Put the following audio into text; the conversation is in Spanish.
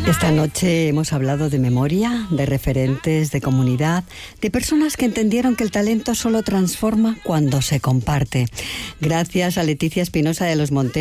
Esta noche hemos hablado de memoria, de referentes, de comunidad, de personas que entendieron que el talento solo transforma cuando se comparte. Gracias a Leticia Espinosa de los Monteros.